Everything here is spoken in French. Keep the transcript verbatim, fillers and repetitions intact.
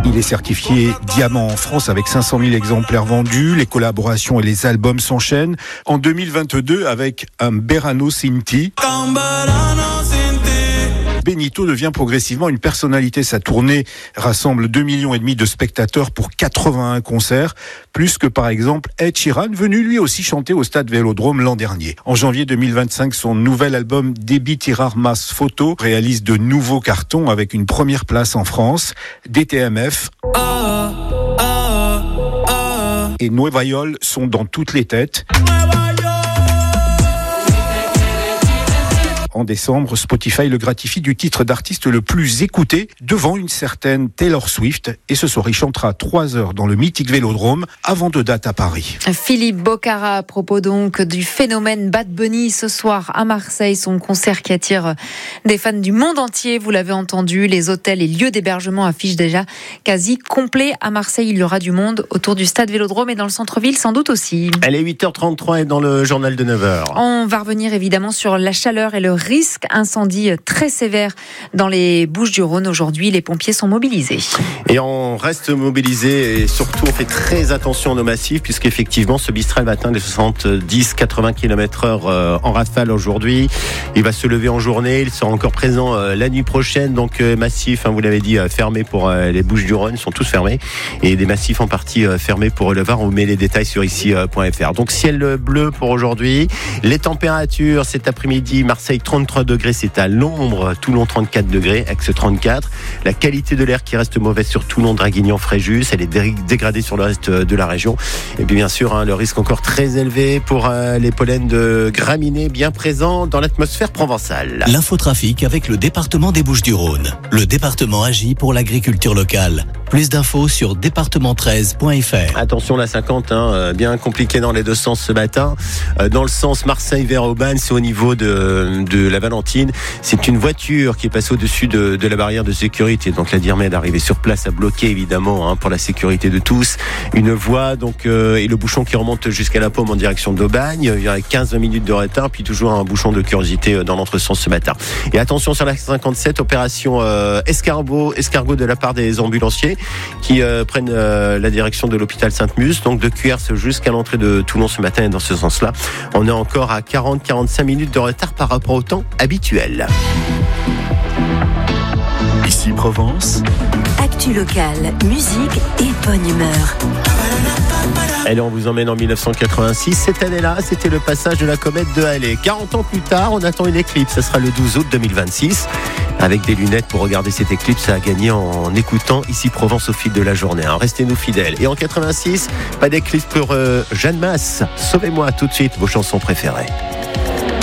Il est certifié diamant en France avec cinq cent mille exemplaires vendus. Les collaborations et les albums s'enchaînent. En deux mille vingt-deux, avec un Verano Sin Ti, Benito devient progressivement une personnalité. Sa tournée rassemble deux virgule cinq millions de spectateurs pour quatre-vingt-un concerts, plus que par exemple Ed Sheeran, venu lui aussi chanter au Stade Vélodrome l'an dernier. En janvier deux mille vingt-cinq, son nouvel album Débit Tirar Mas Photo réalise de nouveaux cartons avec une première place en France. D T M F et Nueva York sont dans toutes les têtes. En décembre, Spotify le gratifie du titre d'artiste le plus écouté devant une certaine Taylor Swift. Et ce soir, il chantera trois heures dans le mythique Vélodrome avant de date à Paris. Philippe Bocara, à propos donc du phénomène Bad Bunny ce soir à Marseille, son concert qui attire des fans du monde entier. Vous l'avez entendu, les hôtels et lieux d'hébergement affichent déjà quasi complet à Marseille. Il y aura du monde autour du stade Vélodrome et dans le centre-ville sans doute aussi. Elle est huit heures trente-trois et dans le journal de neuf heures. On va revenir évidemment sur la chaleur et le risque incendie très sévère dans les Bouches-du-Rhône. Aujourd'hui, les pompiers sont mobilisés. Et on reste mobilisés et surtout on fait très attention à nos massifs puisqu'effectivement ce Mistral va atteindre les soixante-dix à quatre-vingts kilomètres heure en rafale aujourd'hui. Il va se lever en journée, il sera encore présent la nuit prochaine. Donc massif, hein, vous l'avez dit, fermé pour les Bouches-du-Rhône, ils sont tous fermés. Et des massifs en partie fermés pour le Var. On met les détails sur ici point f r. Donc ciel bleu pour aujourd'hui. Les températures cet après-midi, Marseille trente-trois degrés, c'est à l'ombre. Toulon trente-quatre degrés, Aix trente-quatre. La qualité de l'air qui reste mauvaise sur Toulon, Draguignan, Fréjus. Elle est dé- dégradée sur le reste de la région. Et puis bien sûr, hein, le risque encore très élevé pour euh, les pollens de graminées bien présents dans l'atmosphère provençale. L'infotrafic avec le département des Bouches-du-Rhône. Le département agit pour l'agriculture locale. Plus d'infos sur département treize point f r. Attention la cinquante, hein, bien compliqué dans les deux sens ce matin. Euh, dans le sens Marseille vers Aubagne, c'est au niveau de, de la Valentine. C'est une voiture qui est passée au-dessus de, de la barrière de sécurité. Donc la DIRMED est arrivée sur place à bloquer évidemment hein, pour la sécurité de tous. Une voie donc euh, et le bouchon qui remonte jusqu'à la Paume en direction d'Aubagne. Il y a quinze minutes de retard, puis toujours un bouchon de curiosité dans l'entresens ce matin. Et attention sur la cinquante-sept, opération euh, escargot, escargot de la part des ambulanciers qui euh, prennent euh, la direction de l'hôpital Sainte-Muse, donc de Cuers jusqu'à l'entrée de Toulon ce matin. Et dans ce sens-là, on est encore à quarante à quarante-cinq minutes de retard par rapport au temps habituel. Ici Provence. Actu locale, musique et bonne humeur. Allez, on vous emmène en dix-neuf cent quatre-vingt-six. Cette année-là, c'était le passage de la comète de Halley. quarante ans plus tard, on attend une éclipse. Ça sera le douze août deux mille vingt-six. Avec des lunettes pour regarder cette éclipse, ça a gagné en écoutant Ici Provence au fil de la journée. Hein. Restez-nous fidèles. Et en quatre-vingt-six, pas d'éclipse pour euh, Jeanne Masse. Sauvez-moi tout de suite vos chansons préférées.